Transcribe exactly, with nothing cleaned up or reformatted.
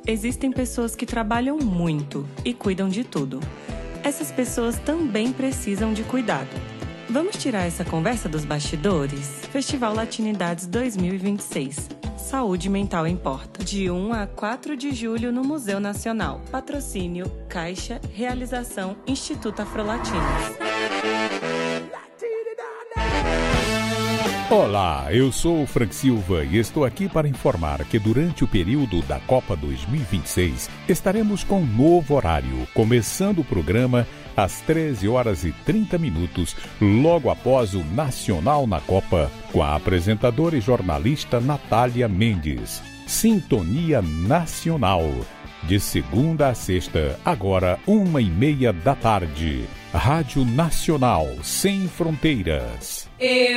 existem pessoas que trabalham muito e cuidam de tudo. Essas pessoas também precisam de cuidado. Vamos tirar essa conversa dos bastidores? Festival Latinidades dois mil e vinte e seis. Saúde Mental Importa. De um a quatro de julho no Museu Nacional. Patrocínio Caixa. Realização Instituto Afrolatinos. Olá, eu sou o Frank Silva e estou aqui para informar que durante o período da Copa dois mil e vinte e seis estaremos com um novo horário, começando o programa às treze horas e trinta minutos, logo após o Nacional na Copa, com a apresentadora e jornalista Natália Mendes. Sintonia Nacional, de segunda a sexta, agora uma e meia da tarde. Rádio Nacional, sem fronteiras. Eu